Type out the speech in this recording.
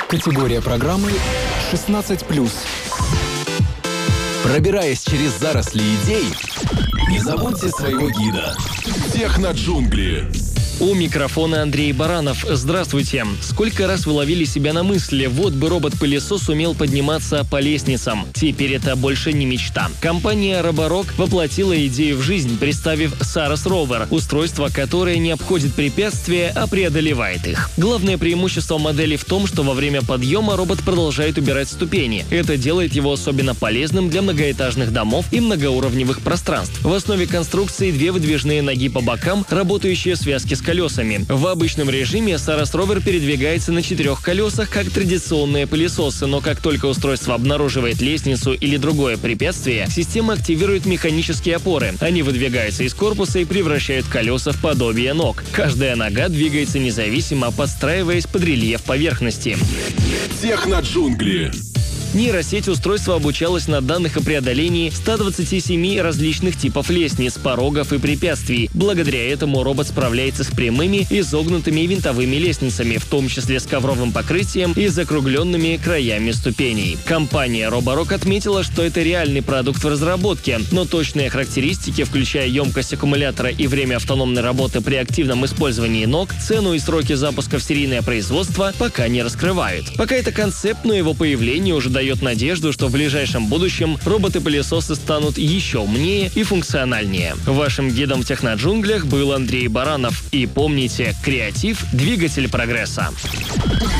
Категория программы 16+. Пробираясь через заросли идей, не забудьте своего гида. Техноджунгли. У микрофона Андрей Баранов. Здравствуйте. Сколько раз вы ловили себя на мысли, вот бы робот-пылесос умел подниматься по лестницам. Теперь это больше не мечта. Компания Roborock воплотила идею в жизнь, представив Saros Rover, устройство, которое не обходит препятствия, а преодолевает их. Главное преимущество модели в том, что во время подъема робот продолжает убирать ступени. Это делает его особенно полезным для многоэтажных домов и многоуровневых пространств. В основе конструкции две выдвижные ноги по бокам, работающие связки с колесами. В обычном режиме Saros Rover передвигается на 4 колесах, как традиционные пылесосы, но как только устройство обнаруживает лестницу или другое препятствие, система активирует механические опоры. Они выдвигаются из корпуса и превращают колеса в подобие ног. Каждая нога двигается независимо, подстраиваясь под рельеф поверхности. Техноджунгли. Нейросеть устройства обучалась на данных о преодолении 127 различных типов лестниц, порогов и препятствий. Благодаря этому робот справляется с прямыми, изогнутыми и винтовыми лестницами, в том числе с ковровым покрытием и закругленными краями ступеней. Компания Roborock отметила, что это реальный продукт в разработке, но точные характеристики, включая емкость аккумулятора и время автономной работы при активном использовании ног, цену и сроки запуска в серийное производство, пока не раскрывают. Пока это концепт, но его появление уже дает надежду, что в ближайшем будущем роботы-пылесосы станут еще умнее и функциональнее. Вашим гидом в техноджунглях был Андрей Баранов. И помните, креатив – двигатель прогресса.